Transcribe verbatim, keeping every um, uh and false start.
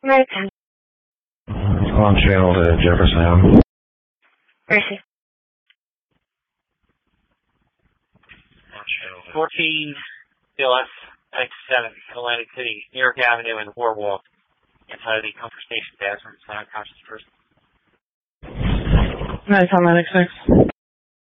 American. Launch channel to Jefferson Avenue. Mercy. fourteen C L S X seven, Atlantic City, New York Avenue, and Warwalk. Inside of the Comfort Station bathroom, it's not unconscious person. Nice, Atlantic six.